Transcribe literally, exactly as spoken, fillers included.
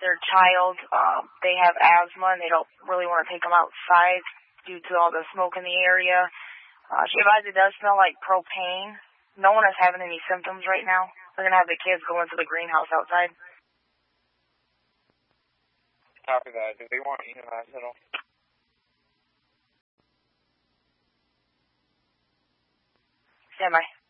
their child. Um, they have asthma, and they don't really want to take them outside due to all the smoke in the area. Uh, she advised it does smell like propane. No one is having any symptoms right now. They're going to have the kids go into the greenhouse outside. Copy that. Do they want E M S at all? Stand by.